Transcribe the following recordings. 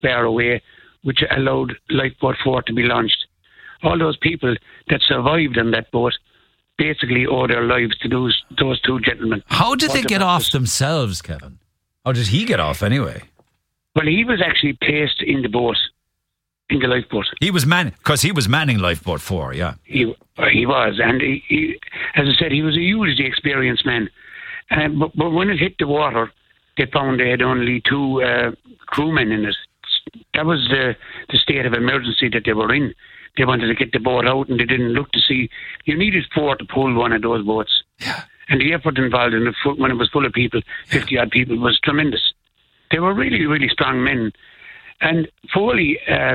bar away, which allowed Lifeboat 4 to be launched. All those people that survived on that boat basically owe their lives to those two gentlemen. How did they get off themselves, Kevin? How did he get off anyway? Well, he was actually placed in the boat, in the lifeboat. He was manning Lifeboat 4, yeah. He was, and he, as I said, he was a hugely experienced man. But when it hit the water, they found they had only two crewmen in it. That was the state of emergency that they were in. They wanted to get the boat out, and they didn't look to see. You needed 4 to pull one of those boats. Yeah. And the effort involved in when it was full of people, 50-odd people, was tremendous. They were really, really strong men. And Foley,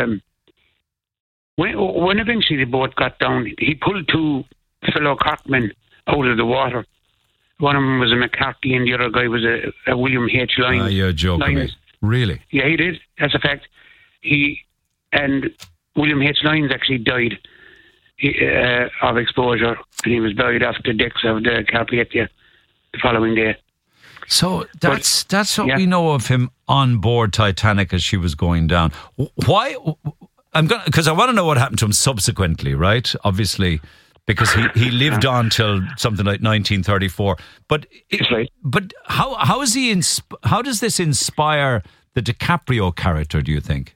when eventually the boat got down, he pulled 2 fellow cockmen out of the water. One of them was a McCarthy, and the other guy was a William H. Lyons. You're joking me. Really? Yeah, he did. That's a fact. And William H. Lyons actually died of exposure, and he was buried off the decks of the Carpathia the following day. So that's what we know of him on board Titanic as she was going down. Why? Because I want to know what happened to him subsequently, right? Obviously, because he lived on till something like 1934. But but how is he? How does this inspire the DiCaprio character? Do you think?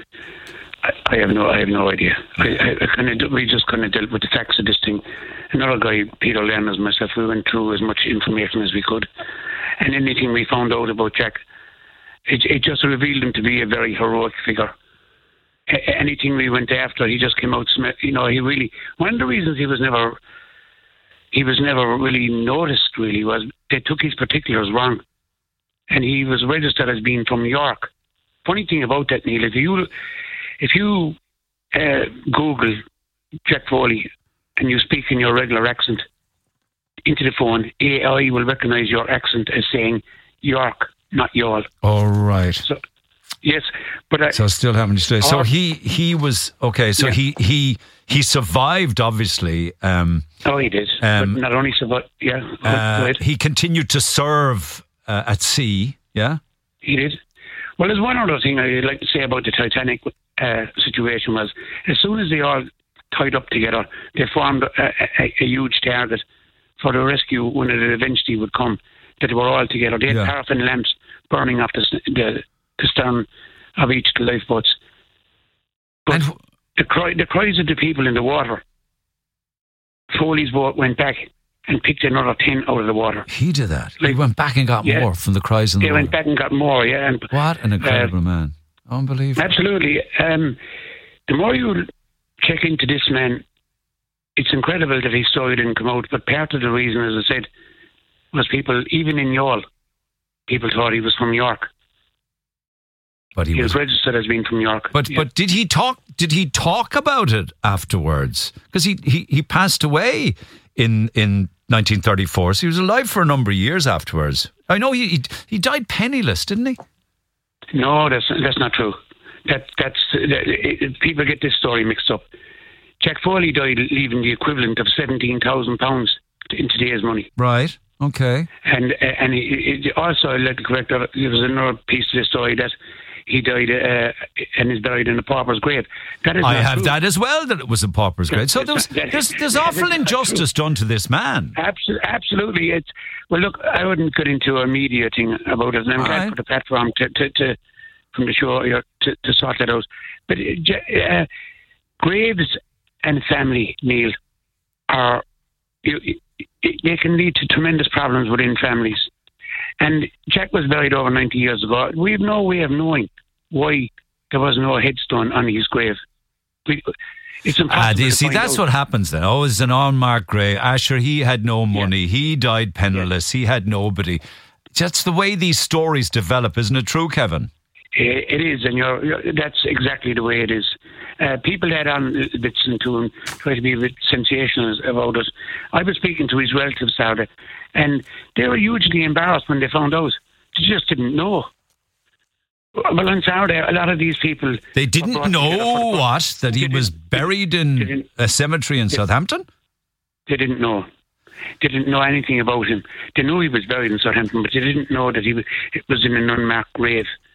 I have no idea. We just kind of dealt with the facts of this thing. Another guy, Peter Lerner, and myself, we went through as much information as we could, and anything we found out about Jack, it just revealed him to be a very heroic figure. Anything we went after, he just came out. He really, one of the reasons he was never really noticed. Really, was they took his particulars wrong, and he was registered as being from York. Funny thing about that, Neil, if you Google Jack Foley and you speak in your regular accent into the phone, AI will recognise your accent as saying York, not Youghal. All right. So, yes, but so still having to stay. So he was okay. So yeah. he survived, obviously. He did. But not only survived. Yeah. He continued to serve at sea. Yeah. He did. Well, there's one other thing I'd like to say about the Titanic situation was, as soon as they all tied up together, they formed a huge target for the rescue when it eventually would come, that they were all together. They had paraffin lamps burning off the stern of each of the lifeboats. But the cries of the people in the water, Foley's boat went back and picked another 10 out of the water. He did that? He went back and got more from the cries in the water? They went back and got more, yeah. And, what an incredible man. Unbelievable. Absolutely. The more you check into this man, it's incredible that his story didn't come out, but part of the reason, as I said, was people, even in Youghal, people thought he was from York. But he was registered as being from York. But did he talk about it afterwards? Because he passed away in 1934, so he was alive for a number of years afterwards. I know he died penniless, didn't he? No, that's not true. People get this story mixed up. Jack Foley died leaving the equivalent of £17,000 in today's money. Right. Okay. And he also, I'd like to correct that, there was another piece of the story that he died and is buried in a pauper's grave. That is I have true. that as well, that it was a pauper's grave. So there's awful injustice done to this man. Absolutely. Well, look, I wouldn't get into a media thing about it, and I'm glad for the platform to from the show to sort that out. But graves and family, Neil, they can lead to tremendous problems within families. And Jack was buried over 90 years ago. We have no way of knowing why there was no headstone on his grave. It's impossible. You see, that's what happens then. Oh, it's an unmarked grave. Asher, he had no money. Yeah. He died penniless. Yeah. He had nobody. That's the way these stories develop, isn't it true, Kevin? It is, and that's exactly the way it is. People add on bits into him, try to be a bit sensational about it. I was speaking to his relatives Saturday, and they were hugely embarrassed when they found out. They just didn't know. Well, on Saturday, a lot of these people... They didn't know that he was buried in a cemetery in Southampton? They didn't know. They didn't know anything about him. They knew he was buried in Southampton, but they didn't know that it was in an unmarked grave.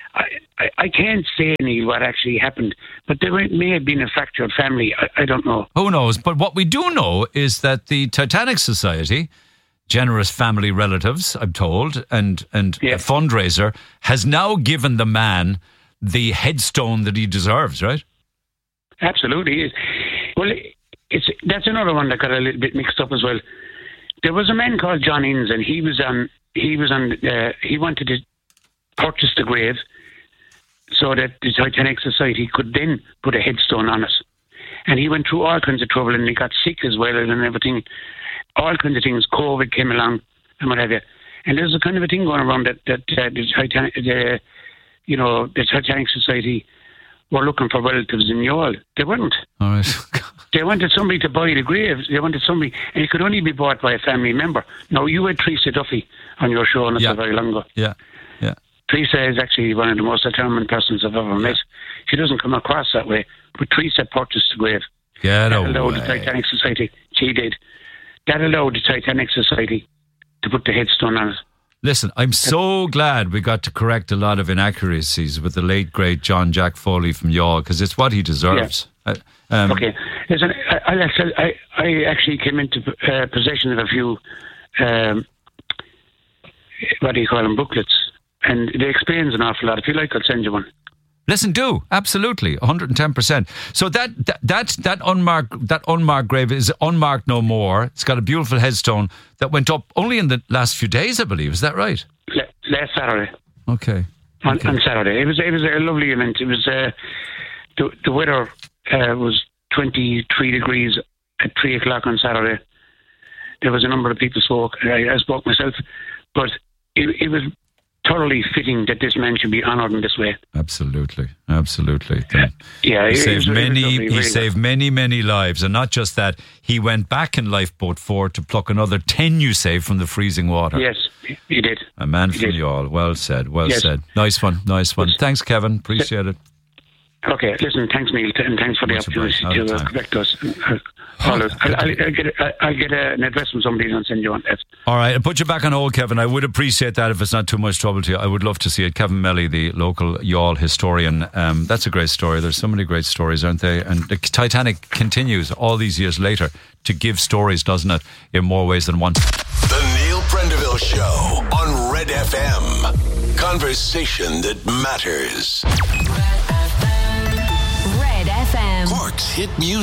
I can't say, Neil, what actually happened, but there may have been a fractured family. I don't know. Who knows? But what we do know is that the Titanic Society, generous family relatives, I'm told, and a fundraiser, has now given the man the headstone that he deserves, right? Absolutely. Well, that's another one that got a little bit mixed up as well. There was a man called John Innes, and he wanted to purchase the grave so that the Titanic Society could then put a headstone on it. And he went through all kinds of trouble, and he got sick as well, and everything, all kinds of things. COVID came along and what have you. And there's a kind of a thing going around that the Titanic Society were looking for relatives in Youghal. They weren't. All right. They wanted somebody to buy the grave. They wanted somebody, and it could only be bought by a family member. Now, you had Teresa Duffy on your show not so very long ago. Yeah. Teresa is actually one of the most determined persons I've ever met. She doesn't come across that way, but Teresa purchased the grave. That allowed the Titanic Society. She did. That allowed the Titanic Society to put the headstone on it. Listen, I'm so glad we got to correct a lot of inaccuracies with the late, great John Jack Foley from Youghal, because it's what he deserves. Yeah. Okay. Listen, I actually came into possession of a few, what do you call them, booklets. And they explains an awful lot. If you like, I'll send you one. Listen, do. Absolutely. 110%. So that unmarked grave is unmarked no more. It's got a beautiful headstone that went up only in the last few days, I believe. Is that right? Last Saturday. Okay. On Saturday. It was a lovely event. It was the weather was 23 degrees at 3 o'clock on Saturday. There was a number of people spoke. I spoke myself. But it was thoroughly fitting that this man should be honoured in this way. Absolutely. Yeah, he saved many lives, and not just that, he went back in Lifeboat 4 to pluck another 10 you saved from the freezing water. Yes, he did. A man from Youghal. Well said. Nice one. Thanks, Kevin. Appreciate it. Okay, listen, thanks, Neil, and thanks for the opportunity to correct us. I'll get an address from somebody and I'll send you on that. All right, I'll put you back on hold, Kevin. I would appreciate that if it's not too much trouble to you. I would love to see it. Kevin Melly, the local Youghal historian. That's a great story. There's so many great stories, aren't they? And the Titanic continues all these years later to give stories, doesn't it, in more ways than one. The Neil Prendeville Show on Red FM. Conversation that matters. Red FM. Cork's hit music.